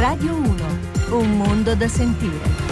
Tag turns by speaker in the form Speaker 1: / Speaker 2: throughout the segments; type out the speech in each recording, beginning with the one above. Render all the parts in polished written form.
Speaker 1: Radio 1, un mondo da sentire.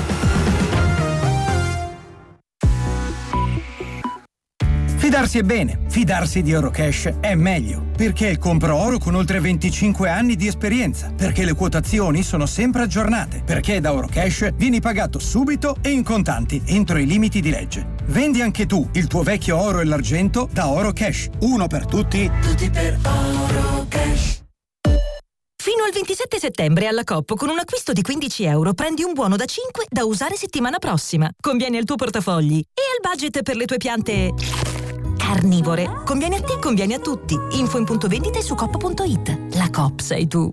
Speaker 2: Fidarsi è bene, fidarsi di Eurocash è meglio, perché compro oro con oltre 25 anni di esperienza, perché le quotazioni sono sempre aggiornate, perché da Eurocash vieni pagato subito e in contanti, entro i limiti di legge. Vendi anche tu il tuo vecchio oro e l'argento da Eurocash. Uno per tutti, tutti per Eurocash.
Speaker 3: Fino al 27 settembre alla Coop con un acquisto di €15 prendi un buono da 5 da usare settimana prossima. Conviene al tuo portafogli e al budget per le tue piante carnivore. Conviene a te, conviene a tutti. Info in punto vendita e su coop.it. La Coop sei tu.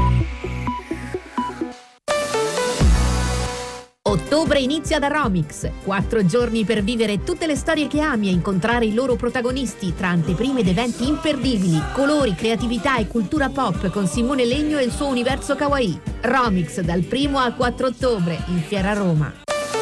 Speaker 4: Ottobre inizia da Romix. 4 giorni per vivere tutte le storie che ami e incontrare i loro protagonisti tra anteprime ed eventi imperdibili, colori, creatività e cultura pop con Simone Legno e il suo universo kawaii. Romix dal 1 al 4 ottobre in Fiera Roma.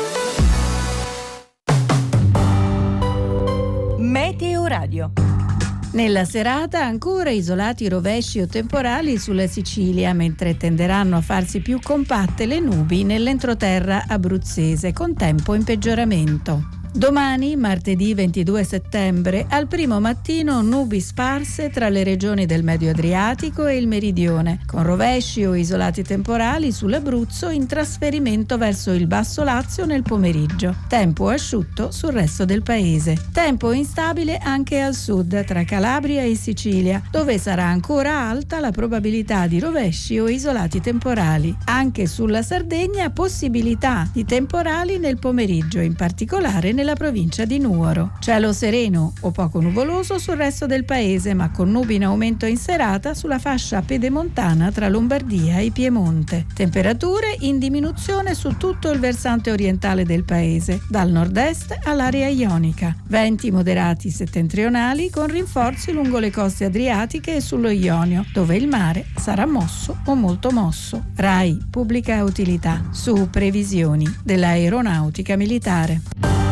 Speaker 1: Meteo Radio.
Speaker 5: Nella serata ancora isolati rovesci o temporali sulla Sicilia, mentre tenderanno a farsi più compatte le nubi nell'entroterra abruzzese, con tempo in peggioramento. Domani, martedì 22 settembre, al primo mattino nubi sparse tra le regioni del Medio Adriatico e il Meridione, con rovesci o isolati temporali sull'Abruzzo in trasferimento verso il Basso Lazio nel pomeriggio. Tempo asciutto sul resto del paese. Tempo instabile anche al sud, tra Calabria e Sicilia, dove sarà ancora alta la probabilità di rovesci o isolati temporali. Anche sulla Sardegna possibilità di temporali nel pomeriggio, in particolare nella provincia di Nuoro. Cielo sereno o poco nuvoloso sul resto del paese, ma con nubi in aumento in serata sulla fascia pedemontana tra Lombardia e Piemonte. Temperature in diminuzione su tutto il versante orientale del paese, dal nord-est all'area ionica. Venti moderati settentrionali con rinforzi lungo le coste adriatiche e sullo Ionio, dove il mare sarà mosso o molto mosso. RAI Pubblica Utilità, su previsioni dell'aeronautica militare.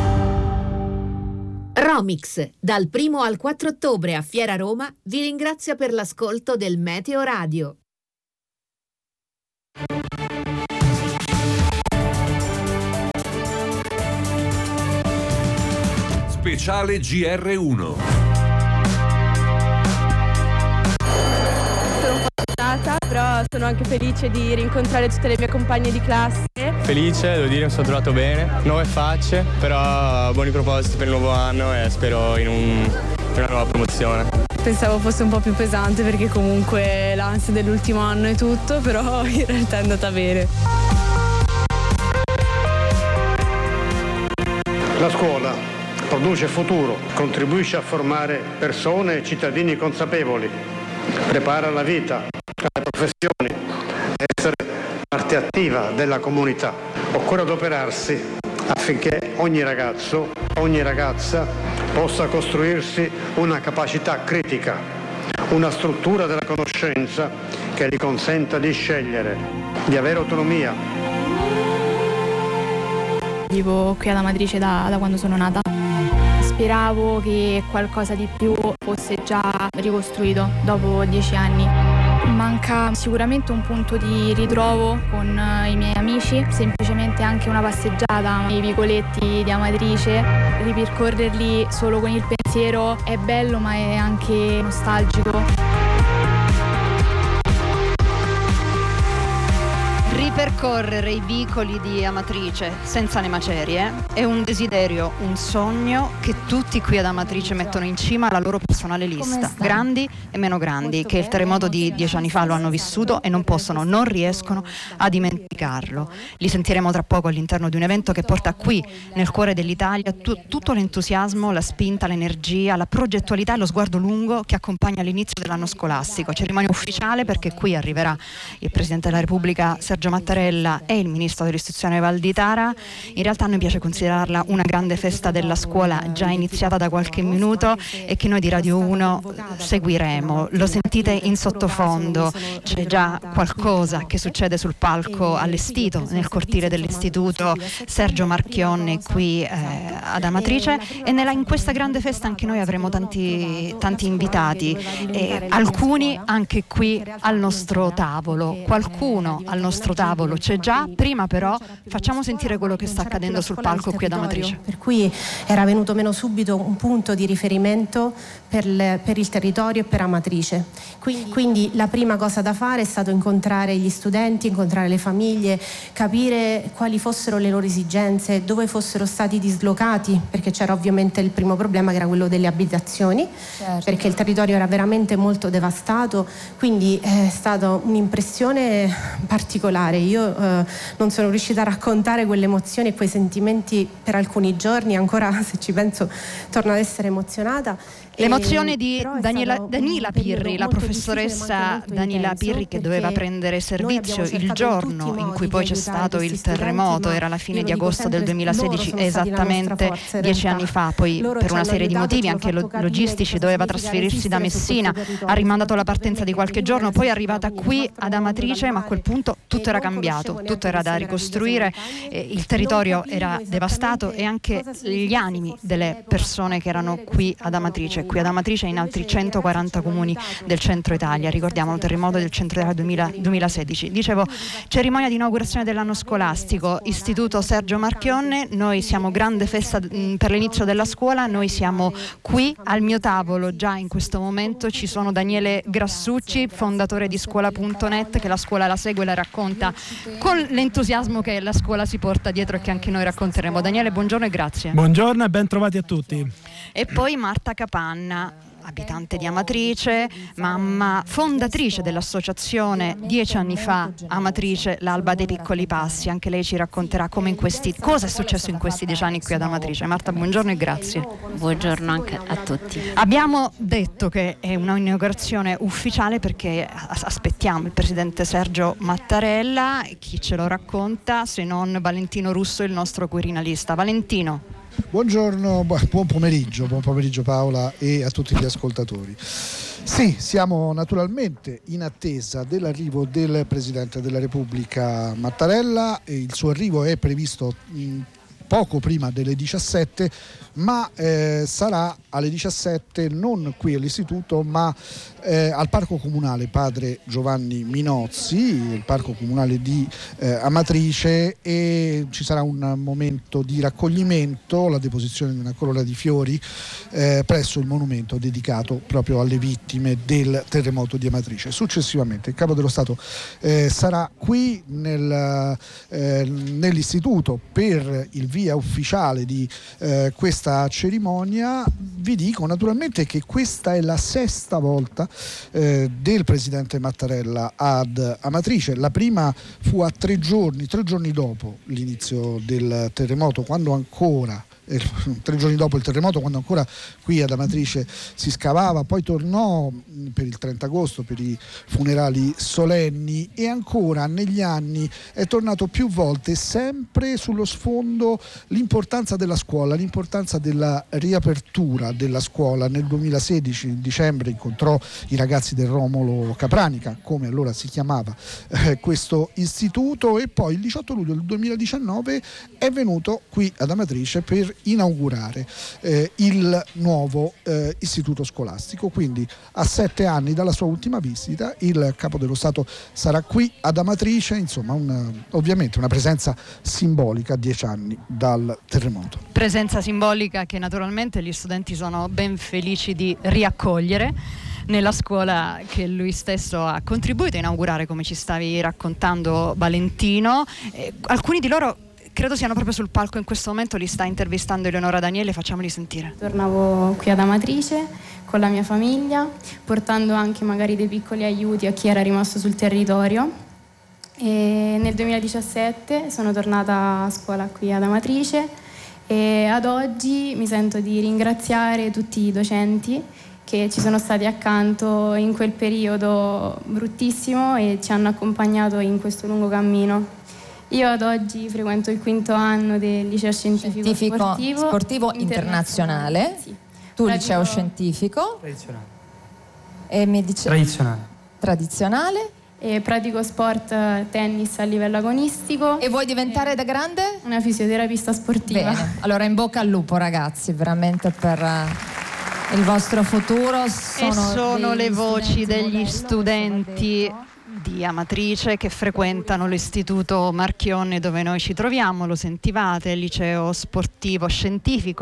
Speaker 4: Romix, dal 1 al 4 ottobre a Fiera Roma, vi ringrazia per l'ascolto del Meteo Radio.
Speaker 6: Speciale GR1.
Speaker 7: Sono un po' stressata, però sono anche felice di rincontrare tutte le mie compagne di classe.
Speaker 8: Felice, devo dire, mi sono trovato bene. Nuove facce, però buoni propositi per il nuovo anno e spero in una nuova promozione.
Speaker 7: Pensavo fosse un po' più pesante perché comunque l'ansia dell'ultimo anno è tutto, però in realtà è andata bene.
Speaker 9: La scuola produce futuro, contribuisce a formare persone e cittadini consapevoli, prepara la vita, le professioni, essere parte attiva della comunità. Occorre adoperarsi affinché ogni ragazzo, ogni ragazza possa costruirsi una capacità critica, una struttura della conoscenza che gli consenta di scegliere, di avere autonomia.
Speaker 10: Vivo qui ad Amatrice da quando sono nata. Speravo che qualcosa di più fosse già ricostruito dopo 10 anni. Manca sicuramente un punto di ritrovo con i miei amici, semplicemente anche una passeggiata nei vicoletti di Amatrice. Ripercorrerli solo con il pensiero è bello, ma è anche nostalgico.
Speaker 11: Ripercorrere i vicoli di Amatrice senza le macerie è un desiderio, un sogno che tutti qui ad Amatrice mettono in cima alla loro personale lista, grandi e meno grandi, che il terremoto di 10 anni fa lo hanno vissuto e non riescono a dimenticarlo. Li sentiremo tra poco all'interno di un evento che porta qui, nel cuore dell'Italia, tutto l'entusiasmo, la spinta, l'energia, la progettualità e lo sguardo lungo che accompagna l'inizio dell'anno scolastico. Cerimonia ufficiale perché qui arriverà il Presidente della Repubblica Sergio Mattarella Mattarella e il ministro dell'istruzione Valditara. In realtà a noi piace considerarla una grande festa della scuola già iniziata da qualche minuto e che noi di Radio 1 seguiremo. Lo sentite in sottofondo, c'è già qualcosa che succede sul palco allestito nel cortile dell'istituto Sergio Marchionne qui ad Amatrice, e in questa grande festa anche noi avremo tanti invitati, alcuni anche qui al nostro tavolo. Qualcuno al nostro tavolo c'è già. Prima però facciamo sentire quello che sta accadendo sul palco qui ad Amatrice.
Speaker 12: Per cui era venuto meno subito un punto di riferimento per il territorio e per Amatrice. Quindi la prima cosa da fare è stato incontrare gli studenti, incontrare le famiglie, capire quali fossero le loro esigenze, dove fossero stati dislocati, perché c'era ovviamente il primo problema che era quello delle abitazioni, perché il territorio era veramente molto devastato, quindi è stata un'impressione particolare. Io non sono riuscita a raccontare quelle emozioni e quei sentimenti per alcuni giorni, ancora se ci penso torno ad essere emozionata.
Speaker 11: L'emozione di Danila Pirri, la professoressa Danila Pirri, che doveva prendere servizio il giorno in cui poi c'è stato il terremoto, era la fine di agosto del 2016, esattamente 10 anni fa. Poi per una serie di motivi anche logistici doveva trasferirsi da Messina, ha rimandato la partenza di qualche giorno, poi è arrivata qui ad Amatrice, ma a quel punto tutto era cambiato, tutto era da ricostruire, il territorio era devastato e anche gli animi delle persone che erano qui ad Amatrice e in altri 140 comuni del centro Italia. Ricordiamo il terremoto del centro Italia 2016. Dicevo, cerimonia di inaugurazione dell'anno scolastico, Istituto Sergio Marchionne. Noi siamo grande festa per l'inizio della scuola, noi siamo qui al mio tavolo. Già in questo momento ci sono Daniele Grassucci, fondatore di scuola.net, che la scuola la segue e la racconta con l'entusiasmo che la scuola si porta dietro e che anche noi racconteremo. Daniele, buongiorno e grazie.
Speaker 13: Buongiorno e ben trovati a tutti.
Speaker 11: E poi Marta Capanna, abitante di Amatrice, mamma fondatrice dell'associazione 10 anni fa Amatrice, l'Alba dei Piccoli Passi. Anche lei ci racconterà cosa è successo in questi 10 anni qui ad Amatrice. Marta, buongiorno e grazie.
Speaker 14: Buongiorno anche a tutti.
Speaker 11: Abbiamo detto che è un'inaugurazione ufficiale perché aspettiamo il presidente Sergio Mattarella. Chi ce lo racconta se non Valentino Russo, il nostro quirinalista. Valentino.
Speaker 15: Buongiorno, buon pomeriggio Paola e a tutti gli ascoltatori. Sì, siamo naturalmente in attesa dell'arrivo del Presidente della Repubblica Mattarella. Il suo arrivo è previsto poco prima delle 17, ma sarà alle 17 non qui all'istituto ma al Parco Comunale Padre Giovanni Minozzi, il Parco Comunale di Amatrice, e ci sarà un momento di raccoglimento, la deposizione di una corona di fiori presso il monumento dedicato proprio alle vittime del terremoto di Amatrice. Successivamente il Capo dello Stato sarà qui nell'istituto per il via ufficiale di questa cerimonia. Vi dico naturalmente che questa è la sesta volta del presidente Mattarella ad Amatrice. La prima fu a 3 giorni dopo l'inizio del terremoto, quando ancora 3 giorni dopo il terremoto, quando ancora qui ad Amatrice si scavava. Poi tornò per il 30 agosto per i funerali solenni, e ancora negli anni è tornato più volte, sempre sullo sfondo l'importanza della scuola, l'importanza della riapertura della scuola. Nel 2016 in dicembre incontrò i ragazzi del Romolo Capranica, come allora si chiamava questo istituto, e poi il 18 luglio del 2019 è venuto qui ad Amatrice per inaugurare il nuovo istituto scolastico. Quindi a 7 anni dalla sua ultima visita il Capo dello Stato sarà qui ad Amatrice, insomma ovviamente una presenza simbolica a 10 anni dal terremoto.
Speaker 11: Presenza simbolica che naturalmente gli studenti sono ben felici di riaccogliere nella scuola che lui stesso ha contribuito a inaugurare, come ci stavi raccontando Valentino. Alcuni di loro credo siano proprio sul palco in questo momento, li sta intervistando Eleonora Daniele, facciamoli sentire.
Speaker 16: Tornavo qui ad Amatrice con la mia famiglia, portando anche magari dei piccoli aiuti a chi era rimasto sul territorio, e nel 2017 sono tornata a scuola qui ad Amatrice e ad oggi mi sento di ringraziare tutti i docenti che ci sono stati accanto in quel periodo bruttissimo e ci hanno accompagnato in questo lungo cammino. Io ad oggi frequento il 5º anno del liceo scientifico
Speaker 17: sportivo internazionale.
Speaker 16: Sì.
Speaker 17: Tu liceo scientifico.
Speaker 18: Tradizionale.
Speaker 17: E mi dice tradizionale.
Speaker 16: E pratico sport tennis a livello agonistico.
Speaker 17: E vuoi diventare da grande?
Speaker 16: Una fisioterapista sportiva.
Speaker 17: Bene, allora in bocca al lupo ragazzi, veramente per il vostro futuro.
Speaker 11: Sono le voci degli studenti di Amatrice che frequentano l'istituto Marchionne dove noi ci troviamo, lo sentivate, il liceo sportivo, scientifico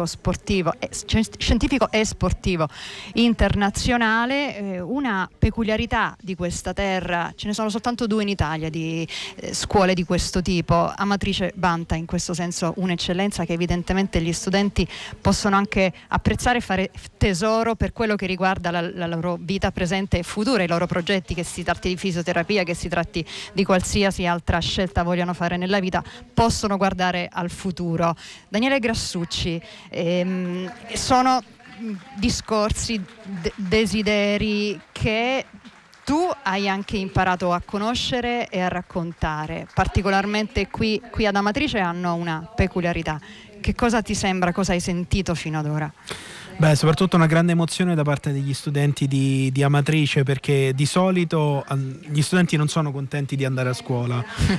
Speaker 11: e sportivo internazionale. Una peculiarità di questa terra, ce ne sono soltanto 2 in Italia di scuole di questo tipo. Amatrice vanta in questo senso un'eccellenza che evidentemente gli studenti possono anche apprezzare e fare tesoro per quello che riguarda la loro vita presente e futura, i loro progetti, che si tratti di fisioterapia, che si tratti di qualsiasi altra scelta vogliano fare nella vita, possono guardare al futuro. Daniele Grassucci, sono discorsi, desideri che tu hai anche imparato a conoscere e a raccontare, particolarmente qui ad Amatrice hanno una peculiarità. Che cosa ti sembra, cosa hai sentito fino ad ora?
Speaker 13: Beh, soprattutto una grande emozione da parte degli studenti di Amatrice, perché di solito gli studenti non sono contenti di andare a scuola.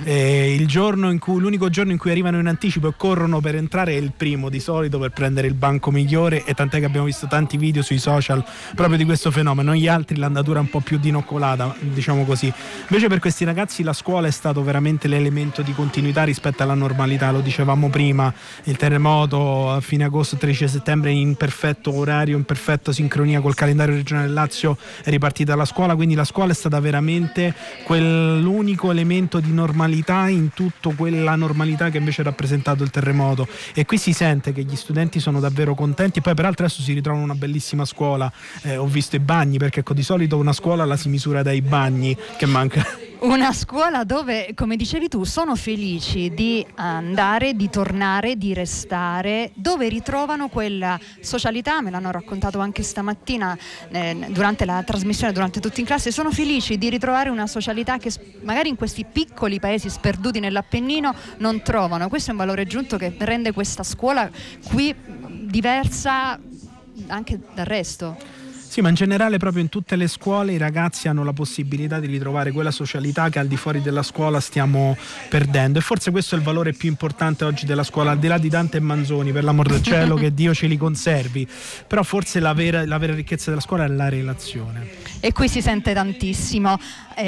Speaker 13: L'unico giorno in cui arrivano in anticipo e corrono per entrare è il primo, di solito, per prendere il banco migliore, e tant'è che abbiamo visto tanti video sui social proprio di questo fenomeno. Gli altri l'andatura un po' più dinoccolata, diciamo così. Invece per questi ragazzi la scuola è stato veramente l'elemento di continuità rispetto alla normalità. Lo dicevamo prima, il terremoto a fine agosto, 13 settembre in perfetto orario, in perfetta sincronia col calendario regionale del Lazio, è ripartita la scuola, quindi la scuola è stata veramente quell'unico elemento di normalità in tutto quella normalità che invece ha rappresentato il terremoto, e qui si sente che gli studenti sono davvero contenti. E poi peraltro adesso si ritrovano una bellissima scuola, ho visto i bagni, perché di solito una scuola la si misura dai bagni, che manca.
Speaker 11: Una scuola dove, come dicevi tu, sono felici di andare, di tornare, di restare, dove ritrovano quella socialità, me l'hanno raccontato anche stamattina durante la trasmissione, durante Tutti in Classe, sono felici di ritrovare una socialità che magari in questi piccoli paesi sperduti nell'Appennino non trovano. Questo è un valore aggiunto che rende questa scuola qui diversa anche dal resto.
Speaker 13: Sì, ma in generale proprio in tutte le scuole i ragazzi hanno la possibilità di ritrovare quella socialità che al di fuori della scuola stiamo perdendo, e forse questo è il valore più importante oggi della scuola, al di là di Dante e Manzoni, per l'amor del cielo, che Dio ce li conservi, però forse la vera ricchezza della scuola è la relazione.
Speaker 11: E qui si sente tantissimo,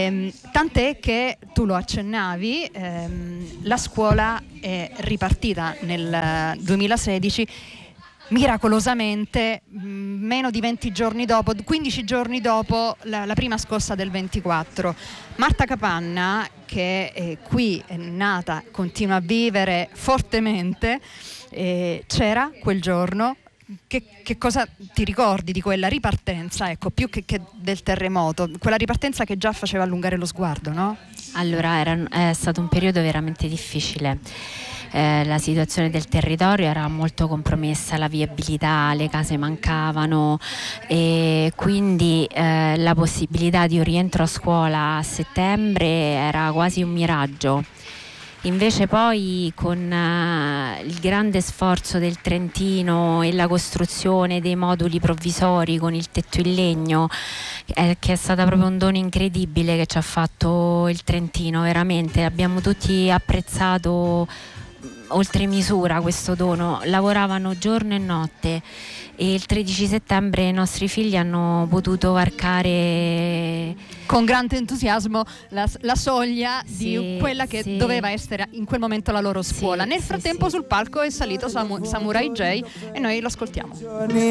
Speaker 11: tant'è che tu lo accennavi, la scuola è ripartita nel 2016 miracolosamente, meno di 20 giorni dopo, 15 giorni dopo la prima scossa del 24. Marta Capanna, che è qui è nata, continua a vivere fortemente, c'era quel giorno. Che cosa ti ricordi di quella ripartenza, ecco, più che del terremoto, quella ripartenza che già faceva allungare lo sguardo, no?
Speaker 14: Allora è stato un periodo veramente difficile. La situazione del territorio era molto compromessa, la viabilità, le case mancavano, e quindi la possibilità di un rientro a scuola a settembre era quasi un miraggio. Invece poi con il grande sforzo del Trentino e la costruzione dei moduli provvisori con il tetto in legno, che è stata proprio un dono incredibile che ci ha fatto il Trentino, veramente abbiamo tutti apprezzato oltre misura questo dono. Lavoravano giorno e notte, e il 13 settembre i nostri figli hanno potuto varcare
Speaker 11: con grande entusiasmo la soglia di quella che doveva essere in quel momento la loro scuola. Nel frattempo sul palco è salito Samurai J, e noi lo ascoltiamo.